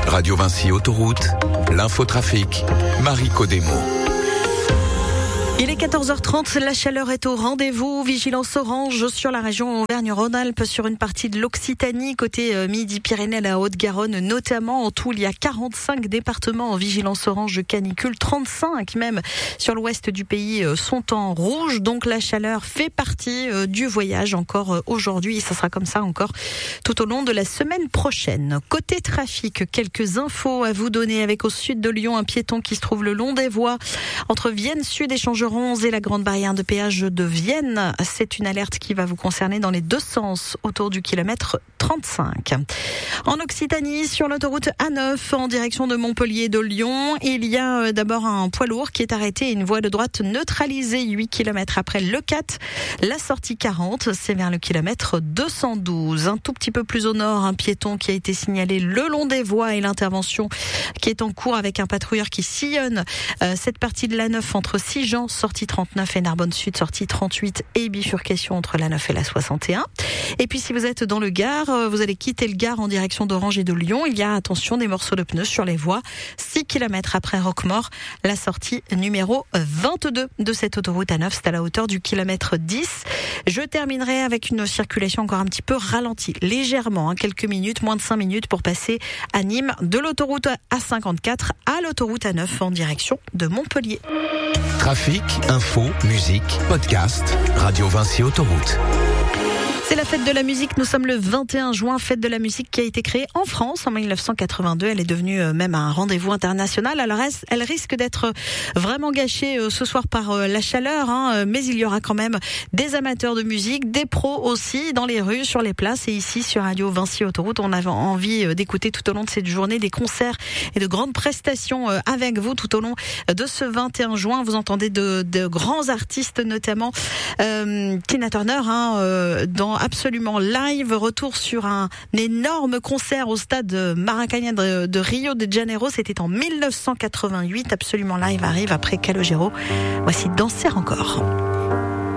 Radio Vinci Autoroute, l'infotrafic, Marie Codemo. Il est 14h30, la chaleur est au rendez-vous. Vigilance orange sur la région Auvergne-Rhône-Alpes, sur une partie de l'Occitanie, côté Midi-Pyrénées, la Haute-Garonne notamment. En tout, il y a 45 départements en vigilance orange canicule, 35 même sur l'ouest du pays sont en rouge. Donc la chaleur fait partie du voyage encore aujourd'hui. Et ça sera comme ça encore tout au long de la semaine prochaine. Côté trafic, quelques infos à vous donner avec au sud de Lyon un piéton qui se trouve le long des voies entre Vienne Sud et Changeron et la grande barrière de péage de Vienne. C'est une alerte qui va vous concerner dans les deux sens autour du kilomètre 35. En Occitanie, sur l'autoroute A9 en direction de Montpellier et de Lyon, il y a d'abord un poids lourd qui est arrêté et une voie de droite neutralisée 8 km après Le Cat. La sortie 40, c'est vers le kilomètre 212. Un tout petit peu plus au nord, un piéton qui a été signalé le long des voies et l'intervention qui est en cours avec un patrouilleur qui sillonne cette partie de l'A9 entre Sigean, sortie 39 et Narbonne Sud, sortie 38 et bifurcation entre la 9 et la 61. Et puis si vous êtes dans le Gard, vous allez quitter le Gard en direction d'Orange et de Lyon. Il y a, attention, des morceaux de pneus sur les voies. 6 km après Roquemort, la sortie numéro 22 de cette autoroute A9, c'est à la hauteur du kilomètre 10. Je terminerai avec une circulation encore un petit peu ralentie, légèrement, quelques minutes, moins de 5 minutes pour passer à Nîmes de l'autoroute A54 à l'autoroute A9 en direction de Montpellier. Trafic, info, musique, podcast, Radio Vinci Autoroute. C'est la fête de la musique, nous sommes le 21 juin, fête de la musique qui a été créée en France en 1982. Elle est devenue même un rendez-vous international. Alors elle risque d'être vraiment gâchée ce soir par la chaleur, mais il y aura quand même des amateurs de musique, des pros aussi dans les rues, sur les places. Et ici sur Radio Vinci Autoroute, on avait envie d'écouter tout au long de cette journée des concerts et de grandes prestations avec vous tout au long de ce 21 juin. Vous entendez de grands artistes, notamment Tina Turner dans Absolument Live, retour sur un énorme concert au stade Maracanã de Rio de Janeiro. C'était en 1988. Absolument Live arrive après Calogero. Voici Danser encore.